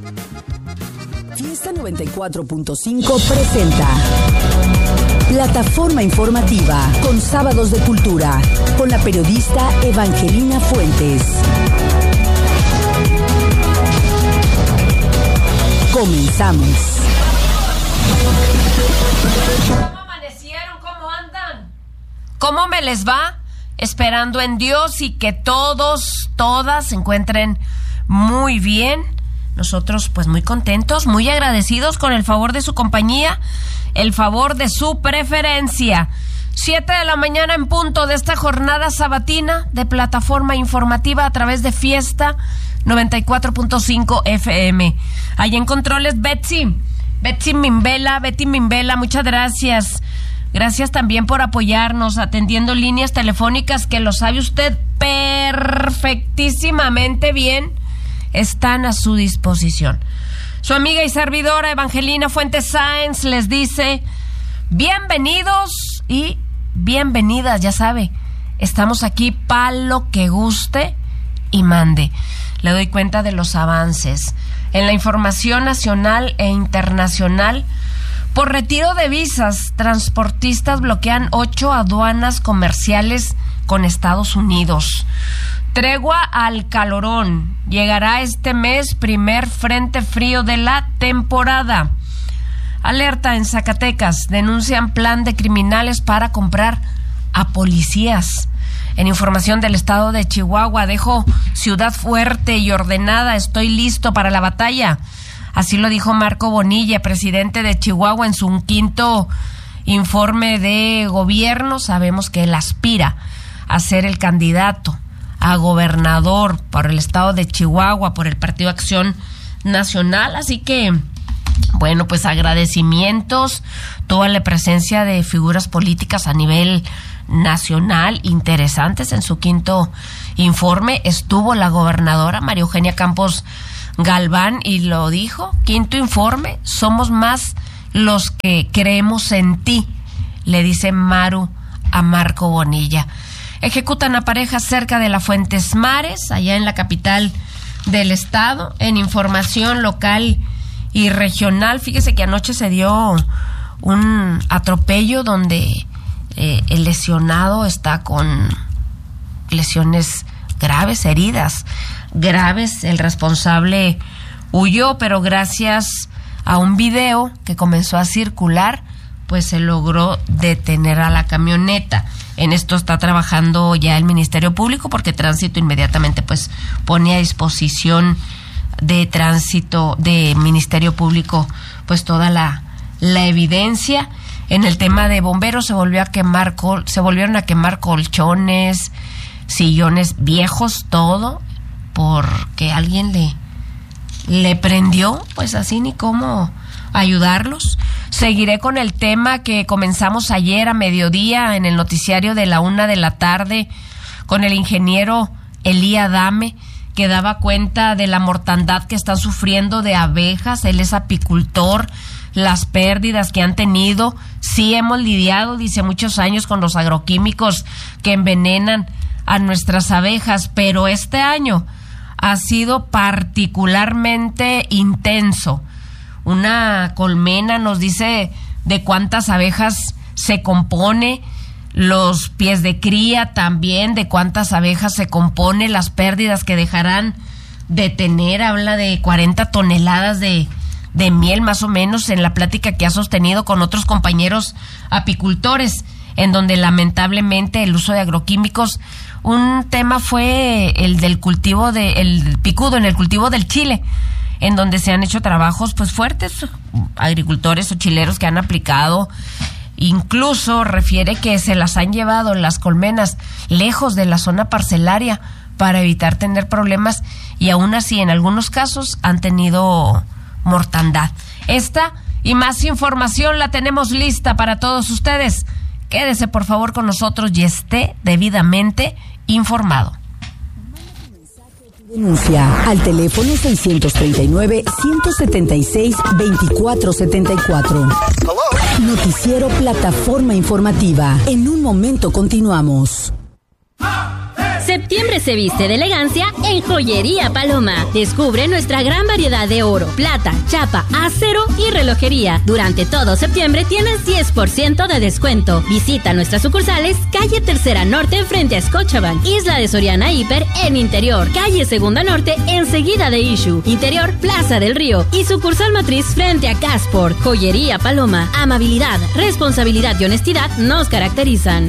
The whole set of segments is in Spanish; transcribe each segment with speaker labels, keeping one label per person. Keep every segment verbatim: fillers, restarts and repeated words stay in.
Speaker 1: Fiesta noventa y cuatro punto cinco presenta Plataforma Informativa con Sábados de Cultura, con la periodista Evangelina Fuentes. Comenzamos.
Speaker 2: ¿Cómo amanecieron? ¿Cómo andan? ¿Cómo me les va? Esperando en Dios y que todos, todas se encuentren muy bien. Nosotros pues muy contentos, muy agradecidos con el favor de su compañía, el favor de su preferencia. Siete de la mañana en punto de esta jornada sabatina de Plataforma Informativa a través de Fiesta noventa y cuatro punto cinco F M. Ahí en controles Betsy, Betsy Mimbela, Betty Mimbela, muchas gracias. Gracias también por apoyarnos atendiendo líneas telefónicas que lo sabe usted perfectísimamente bien. Están a su disposición. Su amiga y servidora Evangelina Fuentes Sáenz les dice bienvenidos y bienvenidas, ya sabe, estamos aquí para lo que guste y mande. Le doy cuenta de los avances en la información nacional e internacional. Por retiro de visas, transportistas bloquean ocho aduanas comerciales con Estados Unidos. Tregua al calorón. Llegará este mes primer frente frío de la temporada. Alerta en Zacatecas. Denuncian plan de criminales para comprar a policías. En información del estado de Chihuahua, dejo ciudad fuerte y ordenada. Estoy listo para la batalla. Así lo dijo Marco Bonilla, presidente de Chihuahua, en su quinto informe de gobierno. Sabemos que él aspira a ser el candidato a gobernador por el estado de Chihuahua, por el Partido Acción Nacional, así que, bueno, pues agradecimientos, toda la presencia de figuras políticas a nivel nacional, interesantes. En su quinto informe estuvo la gobernadora María Eugenia Campos Galván y lo dijo, quinto informe, somos más los que creemos en ti, le dice Maru a Marco Bonilla. Ejecutan a pareja cerca de la Fuentes Mares, allá en la capital del estado. En información local y regional, fíjese que anoche se dio un atropello donde eh, el lesionado está con lesiones graves, heridas graves. El responsable huyó, pero gracias a un video que comenzó a circular, pues se logró detener a la camioneta. En esto está trabajando ya el Ministerio Público, porque Tránsito inmediatamente pues pone a disposición de Tránsito, de Ministerio Público, pues toda la, la evidencia. En el tema de bomberos se volvió a quemar, col, se volvieron a quemar colchones, sillones viejos, todo, porque alguien le, le prendió, pues así ni cómo ayudarlos. Seguiré con el tema que comenzamos ayer a mediodía en el noticiario de la una de la tarde con el ingeniero Elí Adame, que daba cuenta de la mortandad que están sufriendo de abejas. Él es apicultor, las pérdidas que han tenido. Sí hemos lidiado, dice, muchos años con los agroquímicos que envenenan a nuestras abejas, pero este año ha sido particularmente intenso. Una colmena nos dice de cuántas abejas se compone, los pies de cría también, de cuántas abejas se compone, las pérdidas que dejarán de tener. Habla de cuarenta toneladas de, de miel más o menos, en la plática que ha sostenido con otros compañeros apicultores, en donde lamentablemente el uso de agroquímicos, un tema fue el del cultivo de, el picudo en el cultivo del chile, en donde se han hecho trabajos pues fuertes, agricultores o chileros que han aplicado. Incluso refiere que se las han llevado las colmenas lejos de la zona parcelaria para evitar tener problemas, y aún así en algunos casos han tenido mortandad. Esta y más información la tenemos lista para todos ustedes. Quédese por favor con nosotros y esté debidamente informado.
Speaker 1: Denuncia al teléfono seiscientos treinta y nueve, ciento setenta y seis, veinticuatro setenta y cuatro. Noticiero Plataforma Informativa. En un momento continuamos.
Speaker 3: Septiembre se viste de elegancia en Joyería Paloma. Descubre nuestra gran variedad de oro, plata, chapa, acero y relojería. Durante todo septiembre tienes diez por ciento de descuento. Visita nuestras sucursales, calle Tercera Norte frente a Scotiabank, Isla de Soriana Hiper en Interior, calle Segunda Norte enseguida de Issue, Interior Plaza del Río y sucursal matriz frente a Casport. Joyería Paloma. Amabilidad, responsabilidad y honestidad nos caracterizan.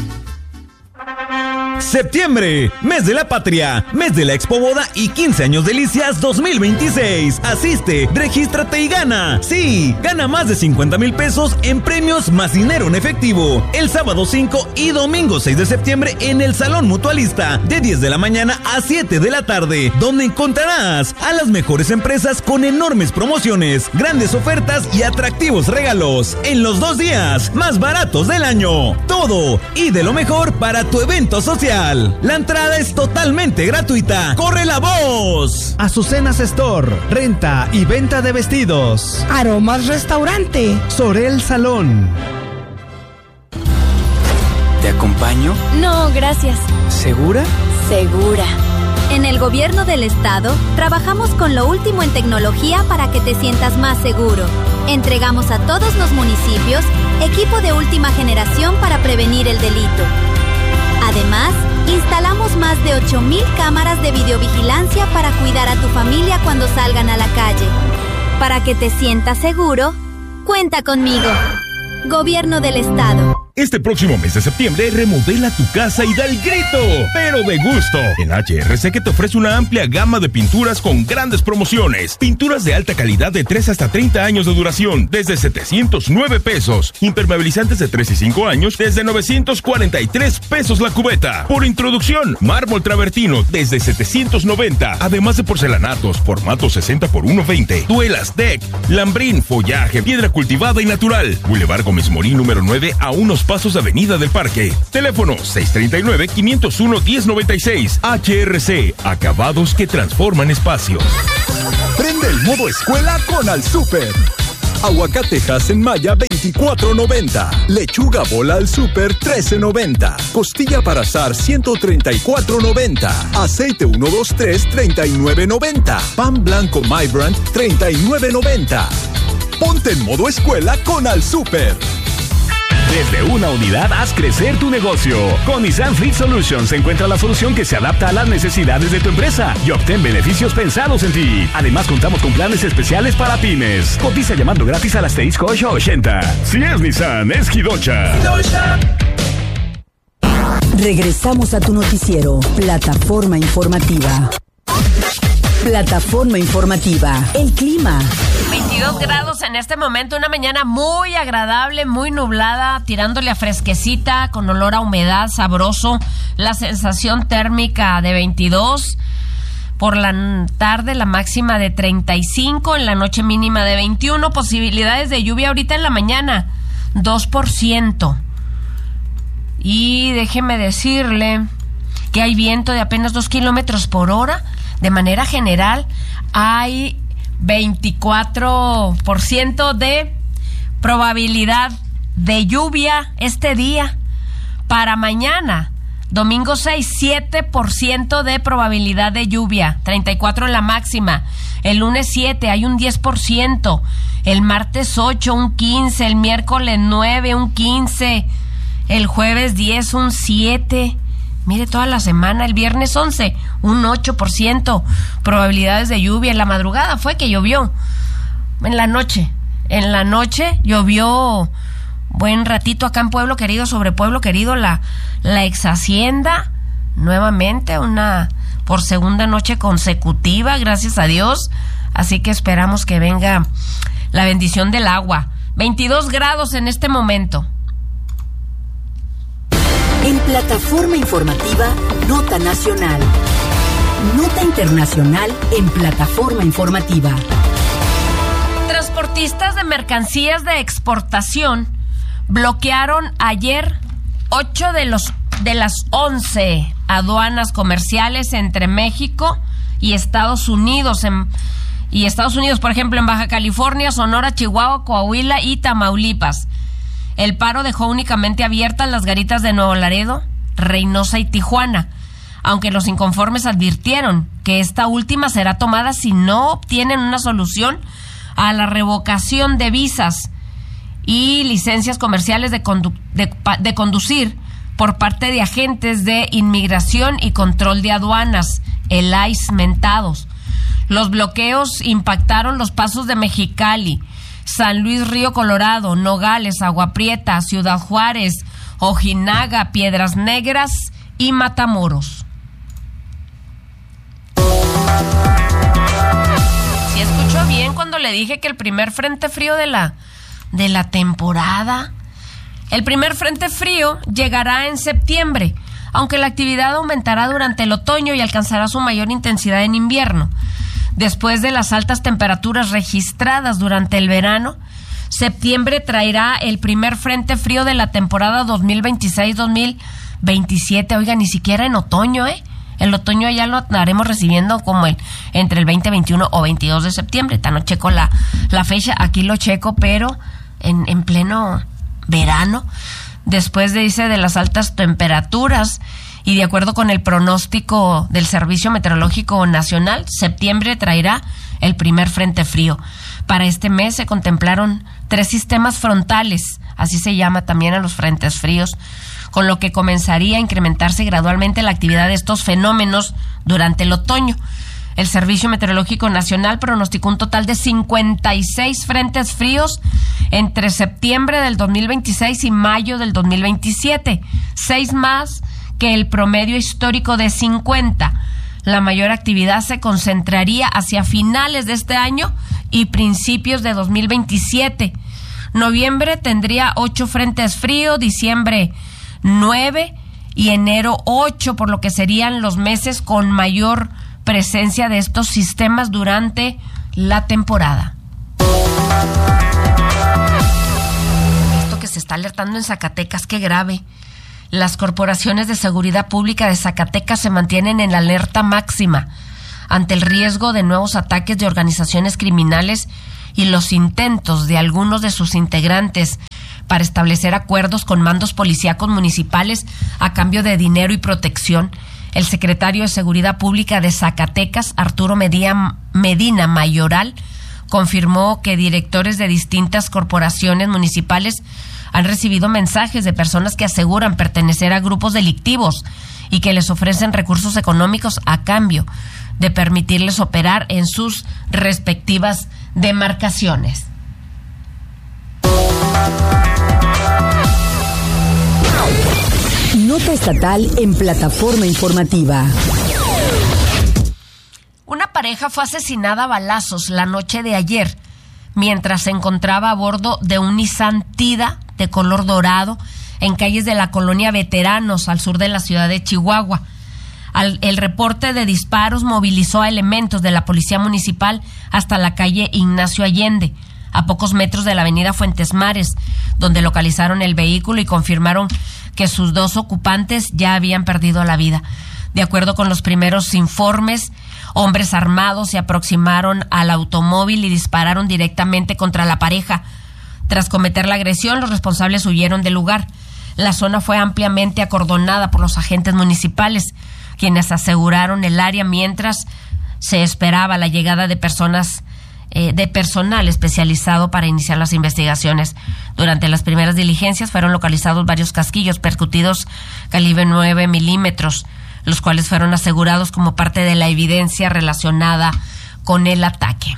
Speaker 4: Septiembre, mes de la patria, mes de la Expo Boda y quince años delicias dos mil veintiséis. Asiste, regístrate y gana. Sí, gana más de cincuenta mil pesos en premios más dinero en efectivo. El sábado cinco y domingo seis de septiembre en el Salón Mutualista, de diez de la mañana a siete de la tarde, donde encontrarás a las mejores empresas con enormes promociones, grandes ofertas y atractivos regalos. En los dos días más baratos del año. Todo y de lo mejor para tu evento social. La entrada es totalmente gratuita. ¡Corre la voz!
Speaker 5: Azucenas Store, renta y venta de vestidos.
Speaker 6: Aromas Restaurante.
Speaker 5: Sorel Salón.
Speaker 7: ¿Te acompaño?
Speaker 3: No, gracias.
Speaker 7: ¿Segura?
Speaker 3: Segura. En el Gobierno del Estado, trabajamos con lo último en tecnología para que te sientas más seguro. Entregamos a todos los municipios equipo de última generación para prevenir el delito. Además, instalamos más de ocho mil cámaras de videovigilancia para cuidar a tu familia cuando salgan a la calle. Para que te sientas seguro, cuenta conmigo. Gobierno del Estado.
Speaker 8: Este próximo mes de septiembre, remodela tu casa y da el grito, pero de gusto. En H R C que te ofrece una amplia gama de pinturas con grandes promociones. Pinturas de alta calidad de tres hasta treinta años de duración, desde setecientos nueve pesos. Impermeabilizantes de tres y cinco años, desde novecientos cuarenta y tres pesos la cubeta. Por introducción, mármol travertino, desde setecientos noventa. Además de porcelanatos, formato sesenta por ciento veinte. Duelas, deck, lambrín, follaje, piedra cultivada y natural. Boulevard Gómez Morín número nueve a unos pasos de Avenida del Parque. Teléfono seis tres nueve, cinco cero uno, uno cero nueve seis. H R C, acabados que transforman espacios.
Speaker 9: Prende el modo escuela con Al Súper. Aguacatejas en Maya veinticuatro noventa. Lechuga bola al Súper trece noventa. Costilla para asar ciento treinta y cuatro noventa. Aceite ciento veintitrés treinta y nueve noventa. Pan blanco My Brand treinta y nueve noventa. Ponte en modo escuela con Al Súper.
Speaker 10: Desde una unidad haz crecer tu negocio. Con Nissan Fleet Solutions encuentra la solución que se adapta a las necesidades de tu empresa y obtén beneficios pensados en ti. Además, contamos con planes especiales para pymes. Cotiza llamando gratis al asterisco ocho ochenta. Si es Nissan, es Hidocha.
Speaker 1: Regresamos a tu noticiero, Plataforma Informativa. Plataforma Informativa. El clima.
Speaker 2: veintidós grados en este momento, una mañana muy agradable, muy nublada, tirándole a fresquecita, con olor a humedad, sabroso. La sensación térmica de veintidós. Por la tarde la máxima de treinta y cinco, en la noche mínima de veintiuno. Posibilidades de lluvia ahorita en la mañana, dos por ciento. Y déjeme decirle que hay viento de apenas dos kilómetros por hora. De manera general, hay veinticuatro por ciento de probabilidad de lluvia este día. Para mañana, domingo seis, siete por ciento de probabilidad de lluvia, treinta y cuatro en la máxima. El lunes siete, hay un diez por ciento. El martes ocho, un quince. El miércoles nueve, un quince. El jueves diez, un siete. Mire, toda la semana. El viernes once, un ocho por ciento. Probabilidades de lluvia. En la madrugada fue que llovió. En la noche. En la noche llovió buen ratito acá en Pueblo Querido, sobre Pueblo Querido, la, la ex hacienda. Nuevamente, una por segunda noche consecutiva, gracias a Dios. Así que esperamos que venga la bendición del agua. veintidós grados en este momento.
Speaker 1: En Plataforma Informativa, Nota Nacional. Nota Internacional en Plataforma Informativa.
Speaker 2: Transportistas de mercancías de exportación bloquearon ayer ocho de los de las once aduanas comerciales entre México y Estados Unidos. En, y Estados Unidos, por ejemplo, en Baja California, Sonora, Chihuahua, Coahuila y Tamaulipas. El paro dejó únicamente abiertas las garitas de Nuevo Laredo, Reynosa y Tijuana. aunque los inconformes advirtieron que esta última será tomada si no obtienen una solución a la revocación de visas y licencias comerciales de, condu- de, de conducir por parte de agentes de inmigración y control de aduanas, el I C E mentados. Los bloqueos impactaron los pasos de Mexicali, San Luis Río Colorado, Nogales, Agua Prieta, Ciudad Juárez, Ojinaga, Piedras Negras y Matamoros. ¿Sí escuchó bien cuando le dije que el primer frente frío de la, de la temporada? El primer frente frío llegará en septiembre, aunque la actividad aumentará durante el otoño y alcanzará su mayor intensidad en invierno. Después de las altas temperaturas registradas durante el verano, septiembre traerá el primer frente frío de la temporada dos mil veintiséis dos mil veintisiete. Oiga, ni siquiera en otoño, ¿eh? El otoño ya lo estaremos recibiendo como el entre el veinte, veintiuno o veintidós de septiembre. Esta no checo la, la fecha, aquí lo checo, pero en, en pleno verano, después de, dice, de las altas temperaturas. Y de acuerdo con el pronóstico del Servicio Meteorológico Nacional, septiembre traerá el primer frente frío. Para este mes se contemplaron tres sistemas frontales, así se llama también a los frentes fríos, con lo que comenzaría a incrementarse gradualmente la actividad de estos fenómenos durante el otoño. El Servicio Meteorológico Nacional pronosticó un total de cincuenta y seis frentes fríos entre septiembre del dos mil veintiséis y mayo del dos mil veintisiete, seis más que el promedio histórico de cincuenta. La mayor actividad se concentraría hacia finales de este año y principios de dos mil veintisiete. Noviembre tendría ocho frentes fríos, diciembre nueve y enero ocho, por lo que serían los meses con mayor presencia de estos sistemas durante la temporada. Esto que se está alertando en Zacatecas, qué grave. Las corporaciones de seguridad pública de Zacatecas se mantienen en la alerta máxima ante el riesgo de nuevos ataques de organizaciones criminales y los intentos de algunos de sus integrantes para establecer acuerdos con mandos policíacos municipales a cambio de dinero y protección. El secretario de Seguridad Pública de Zacatecas, Arturo Medina, Medina Mayoral, confirmó que directores de distintas corporaciones municipales han recibido mensajes de personas que aseguran pertenecer a grupos delictivos y que les ofrecen recursos económicos a cambio de permitirles operar en sus respectivas demarcaciones.
Speaker 1: Nota estatal en plataforma informativa.
Speaker 2: Una pareja fue asesinada a balazos la noche de ayer mientras se encontraba a bordo de un Nissan Tida de color dorado en calles de la colonia Veteranos al sur de la ciudad de Chihuahua. Al, el reporte de disparos movilizó a elementos de la policía municipal hasta la calle Ignacio Allende, a pocos metros de la avenida Fuentes Mares, donde localizaron el vehículo y confirmaron que sus dos ocupantes ya habían perdido la vida. De acuerdo con los primeros informes, hombres armados se aproximaron al automóvil y dispararon directamente contra la pareja. Tras cometer la agresión, los responsables huyeron del lugar. La zona fue ampliamente acordonada por los agentes municipales, quienes aseguraron el área mientras se esperaba la llegada de personas eh, de personal especializado para iniciar las investigaciones. Durante las primeras diligencias fueron localizados varios casquillos percutidos calibre nueve milímetros, los cuales fueron asegurados como parte de la evidencia relacionada con el ataque.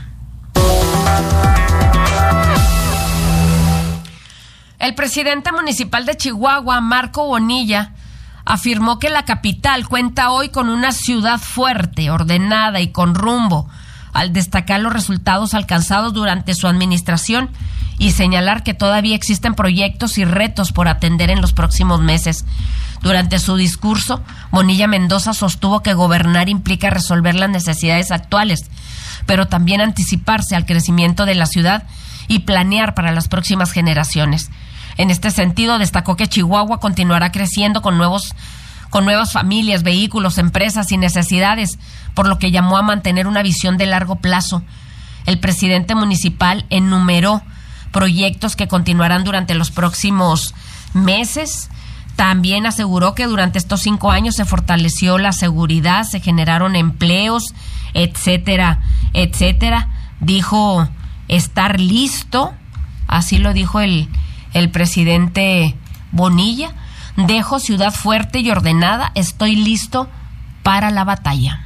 Speaker 2: El presidente municipal de Chihuahua, Marco Bonilla, afirmó que la capital cuenta hoy con una ciudad fuerte, ordenada y con rumbo, al destacar los resultados alcanzados durante su administración y señalar que todavía existen proyectos y retos por atender en los próximos meses. Durante su discurso, Bonilla Mendoza sostuvo que gobernar implica resolver las necesidades actuales, pero también anticiparse al crecimiento de la ciudad y planear para las próximas generaciones. En este sentido, destacó que Chihuahua continuará creciendo con nuevos, con nuevas familias, vehículos, empresas y necesidades, por lo que llamó a mantener una visión de largo plazo. El presidente municipal enumeró proyectos que continuarán durante los próximos meses, También aseguró que durante estos cinco años se fortaleció la seguridad, se generaron empleos, etcétera, etcétera. Dijo estar listo, así lo dijo el, el presidente Bonilla. Dejo ciudad fuerte y ordenada, estoy listo para la batalla.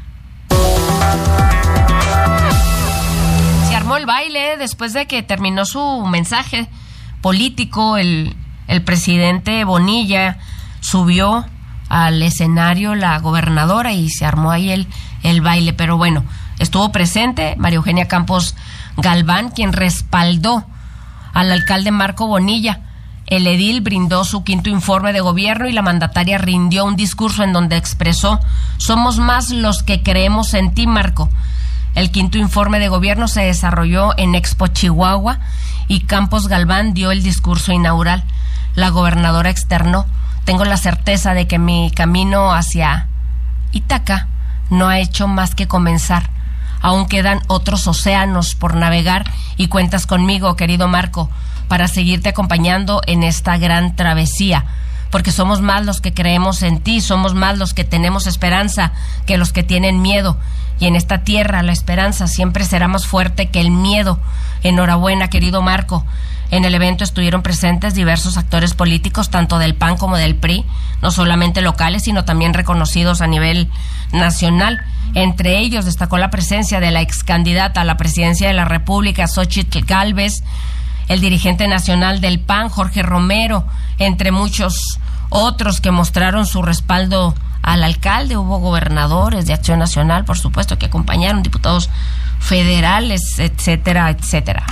Speaker 2: Se armó el baile después de que terminó su mensaje político. El, el presidente Bonilla subió al escenario la gobernadora y se armó ahí el, el baile. Pero bueno, estuvo presente María Eugenia Campos Galván, quien respaldó al alcalde Marco Bonilla. El edil brindó su quinto informe de gobierno y la mandataria rindió un discurso en donde expresó: somos más los que creemos en ti, Marco. El quinto informe de gobierno se desarrolló en Expo Chihuahua y Campos Galván dio el discurso inaugural. La gobernadora externó: tengo la certeza de que mi camino hacia Ítaca no ha hecho más que comenzar. Aún quedan otros océanos por navegar y cuentas conmigo, querido Marco, para seguirte acompañando en esta gran travesía, porque somos más los que creemos en ti, somos más los que tenemos esperanza que los que tienen miedo, y en esta tierra la esperanza siempre será más fuerte que el miedo. Enhorabuena, querido Marco. En el evento estuvieron presentes diversos actores políticos, tanto del P A N como del P R I, no solamente locales, sino también reconocidos a nivel nacional. Entre ellos destacó la presencia de la ex candidata a la presidencia de la República, Xóchitl Gálvez, el dirigente nacional del P A N, Jorge Romero, entre muchos otros que mostraron su respaldo al alcalde. Hubo gobernadores de Acción Nacional, por supuesto, que acompañaron, diputados federales, etcétera, etcétera.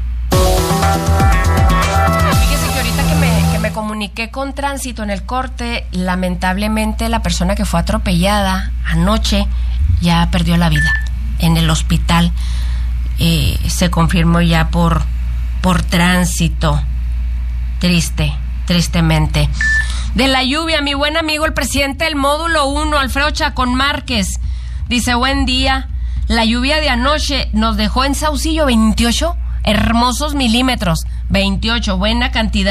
Speaker 2: Fíjese que ahorita que me, que me comuniqué con Tránsito en el corte, lamentablemente la persona que fue atropellada anoche ya perdió la vida en el hospital. Eh, se confirmó ya por... por Tránsito. Triste, tristemente. De la lluvia, mi buen amigo, el presidente del módulo uno, Alfredo Chacón Márquez, dice: buen día, la lluvia de anoche nos dejó en Saucillo veintiocho hermosos milímetros, veintiocho, buena cantidad.